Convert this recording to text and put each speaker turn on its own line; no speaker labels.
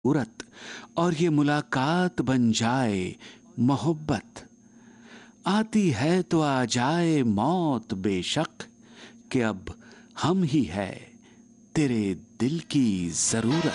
जरूरत और ये मुलाकात बन जाए मोहब्बत। आती है तो आ जाए मौत बेशक, कि अब हम ही है तेरे दिल की जरूरत।